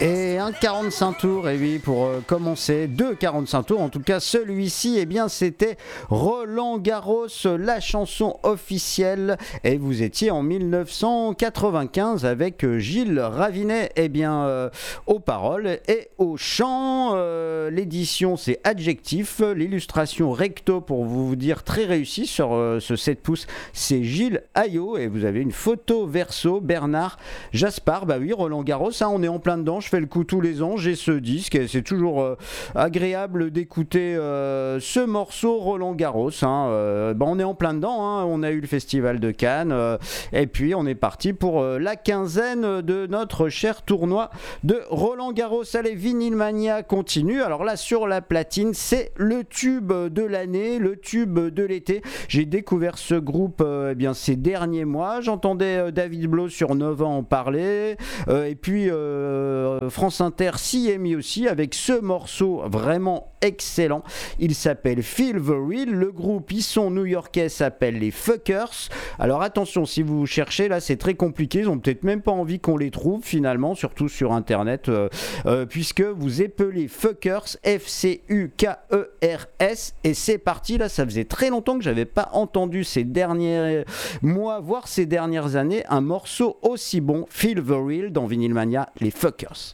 Et un 45 tours, et oui, pour commencer, 2 45 tours, en tout cas celui-ci, eh bien c'était Roland Garros, la chanson officielle, et vous étiez en 1995 avec Gilles Ravinet, eh bien aux paroles et au chant. L'édition c'est Adjectif, l'illustration recto pour vous dire très réussi sur ce 7 pouces, c'est Gilles Ayot, et vous avez une photo verso, Bernard Jaspar. Bah oui, Roland Garros, hein, on est en plein dedans, je fais le coup tous les ans, j'ai ce disque et c'est toujours agréable d'écouter ce morceau Roland Garros, hein. On est en plein dedans, hein, on a eu le festival de Cannes et puis on est parti pour la quinzaine de notre cher tournoi de Roland Garros. Allez, Vinyl Mania continue. Alors là sur la platine, c'est le tube de l'année, le tube de l'été. J'ai découvert ce groupe ces derniers mois, j'entendais David Blo sur Nova en parler, et puis France Inter s'y est mis aussi avec ce morceau vraiment excellent. Il s'appelle Feel the Real. Le groupe, ils sont new-yorkais, s'appelle les Fuckers. Alors attention, si vous cherchez, là c'est très compliqué, ils ont peut-être même pas envie qu'on les trouve finalement, surtout sur internet, puisque vous épelez Fuckers, F-C-U-K-E-R-S, et c'est parti. Là ça faisait très longtemps que j'avais pas entendu ces derniers mois, voire ces dernières années, un morceau aussi bon. Feel the Real dans Vinyl Mania, les Fuckers.